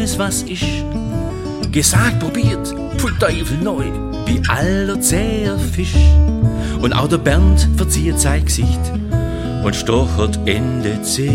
es was ist. Gesagt, probiert, pfui Teufel neu, wie aller zäher Fisch. Und auch der Bernd verzieht sein Gesicht und stochert Ende zäh.